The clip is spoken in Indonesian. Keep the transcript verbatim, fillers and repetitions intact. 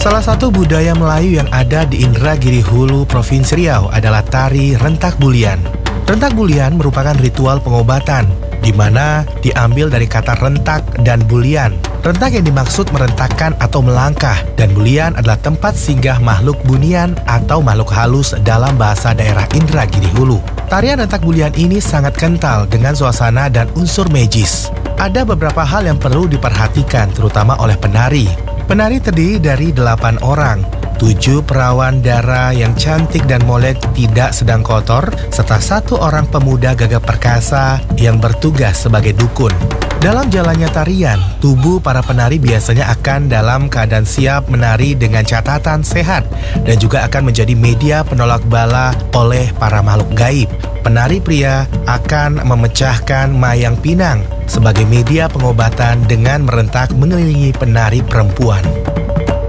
Salah satu budaya Melayu yang ada di Indragiri Hulu, Provinsi Riau adalah tari rentak bulian. Rentak bulian merupakan ritual pengobatan, di mana diambil dari kata rentak dan bulian. Rentak yang dimaksud merentakkan atau melangkah, dan bulian adalah tempat singgah makhluk bunian atau makhluk halus dalam bahasa daerah Indragiri Hulu. Tarian rentak bulian ini sangat kental dengan suasana dan unsur magis. Ada beberapa hal yang perlu diperhatikan, terutama oleh penari. Penari terdiri dari delapan orang, tujuh perawan dara yang cantik dan molek tidak sedang kotor, serta satu orang pemuda gagah perkasa yang bertugas sebagai dukun. Dalam jalannya tarian, tubuh para penari biasanya akan dalam keadaan siap menari dengan catatan sehat dan juga akan menjadi media penolak bala oleh para makhluk gaib. Penari pria akan memecahkan mayang pinang sebagai media pengobatan dengan merentak mengelilingi penari perempuan.